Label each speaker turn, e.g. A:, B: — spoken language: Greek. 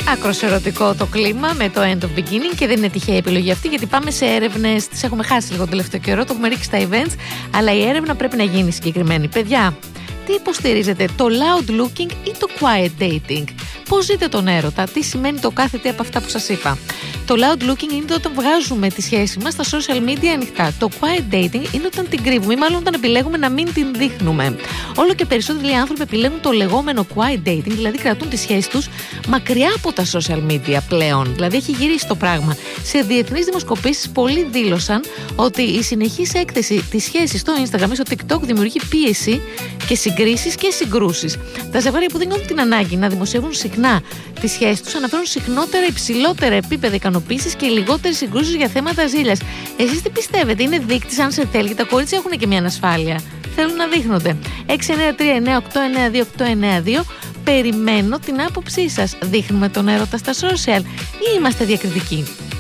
A: Άκρος ερωτικό το κλίμα με το End of Beginning και δεν είναι τυχαία επιλογή αυτή, γιατί πάμε σε έρευνες. Τις έχουμε χάσει λίγο τον τελευταίο καιρό, το έχουμε ρίξει στα events, αλλά η έρευνα πρέπει να γίνει συγκεκριμένη. Παιδιά, τι υποστηρίζετε, το loud looking ή το quiet dating? Πώς ζείτε τον έρωτα, τι σημαίνει το κάθε τι από αυτά που σας είπα? Το loud looking είναι όταν βγάζουμε τη σχέση μας στα social media ανοιχτά. Το quiet dating είναι όταν την κρύβουμε ή μάλλον όταν επιλέγουμε να μην την δείχνουμε. Όλο και περισσότεροι άνθρωποι επιλέγουν το λεγόμενο quiet dating, δηλαδή κρατούν τη σχέση τους μακριά από τα social media πλέον. Δηλαδή έχει γυρίσει το πράγμα. Σε διεθνείς δημοσκοπήσεις πολλοί δήλωσαν ότι η συνεχής έκθεση της σχέσης στο Instagram ή στο TikTok δημιουργεί πίεση και συγκρίσεις και συγκρούσεις. Τα ζευγάρια που δεν νιώθουν την ανάγκη να δημοσιεύουν συχνά τη σχέση τους αναφέρουν συχνότερα υψηλότερα επίπεδα ικανοποίησης και λιγότερες συγκρούσεις για θέματα ζήλιας. Εσείς τι πιστεύετε, είναι δείκτης αν σε θέλει? Τα κορίτσια έχουν και μια ανασφάλεια. Θέλουν να δείχνονται. 693-9892. Περιμένω την άποψή σας. Δείχνουμε τον έρωτα στα social ή είμαστε διακριτικοί?